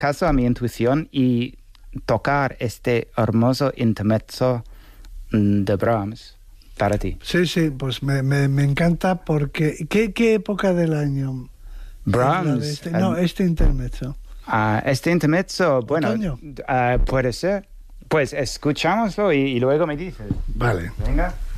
caso a mi intuición y tocar este hermoso intermezzo de Brahms para ti. Sí, pues me encanta porque... ¿Qué época del año? Brahms. Este intermezzo. Este intermezzo, bueno, ¿Otoño? puede ser. Pues escuchámoslo y luego me dices. Vale. Venga.